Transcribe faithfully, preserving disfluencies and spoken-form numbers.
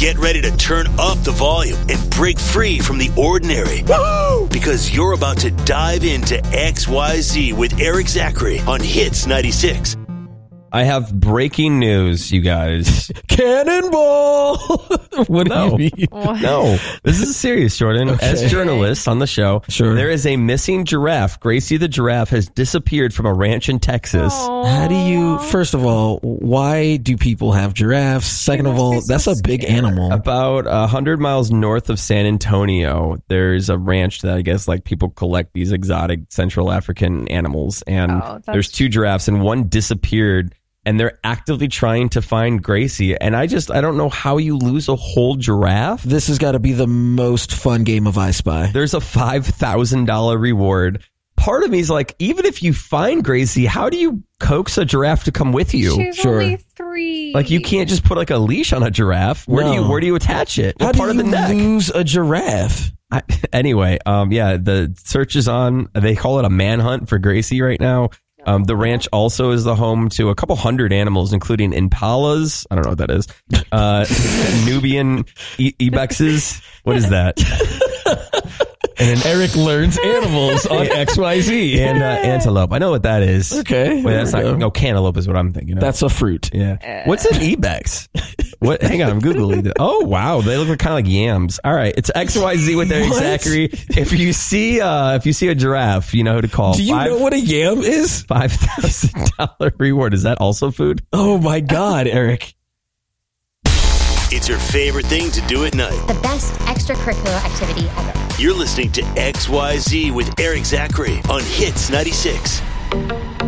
Get ready to turn up the volume and break free from the ordinary. Woo! Because you're about to dive into X Y Z with Eric Zachary on Hits ninety-six. I have breaking news, you guys. Cannonball! What no, do you mean? No, this is serious, Jordan. Okay. As journalists on the show, sure. there is a missing giraffe. Gracie the giraffe has disappeared from a ranch in Texas. Aww. How do you, first of all, why do people have giraffes? Second of all, that's a big animal. About one hundred miles north of San Antonio, there's a ranch that I guess like people collect these exotic Central African animals. And Oh, there's two giraffes and one disappeared. And they're actively trying to find Gracie. And I just, I don't know how you lose a whole giraffe. This has got to be the most fun game of I Spy. There's a five thousand dollars reward. Part of me is like, even if you find Gracie, how do you coax a giraffe to come with you? She's Sure. only three. Like, you can't just put like a leash on a giraffe. Where No. do you, where do you attach it? How What do part you of the neck? lose a giraffe? I, anyway, um, yeah, the search is on. They call it a manhunt for Gracie right now. Um, the ranch also is the home to a couple hundred animals, including impalas. I don't know what that is. Uh, Nubian e- ibexes. What is that? And then Eric learns animals on X Y Z. And uh, antelope. I know what that is. Okay. Wait, there that's we not. go. No, cantaloupe is what I'm thinking of. That's a fruit. Yeah. What's an ibex? What? Hang on, I'm googling it. Oh wow, they look kind of like yams. All right, it's X Y Z with Eric What? Zachary. If you see, uh, if you see a giraffe, you know who to call. Do you Five- know what a yam is? Five thousand dollar reward. Is that also food? Oh my God, Eric. It's your favorite thing to do at night. The best extracurricular activity ever. You're listening to X Y Z with Eric Zachary on Hits ninety-six.